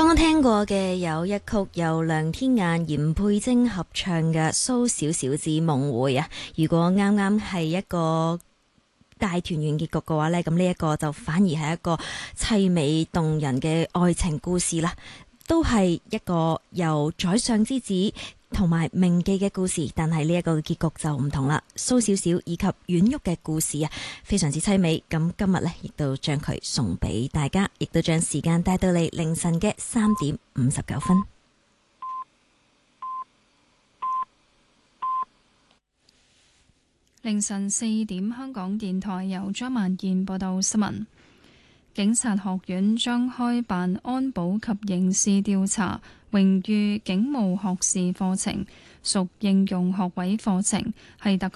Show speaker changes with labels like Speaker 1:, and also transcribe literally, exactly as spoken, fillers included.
Speaker 1: 剛剛聽過嘅有一曲由梁天雁、嚴佩貞合唱嘅《蘇小小子夢會》啊。如果啱啱係一個大團圓結局嘅話呢，咁呢一個就反而係一個凄美動人嘅愛情故事啦，都係一個由宰相之子同埋名妓嘅故事，但係呢一個結局就唔同啦。蘇小小以及婉玉嘅故事啊，非常之凄美。咁今日呢，亦都將佢送俾大家，亦都將時間帶到嚟凌晨嘅三點五十九分。
Speaker 2: 凌晨四點，香港電台由張萬燕報道新聞。警察學院將開辦安保及刑事調查榮譽警務學士課程，屬應用學位課程，係特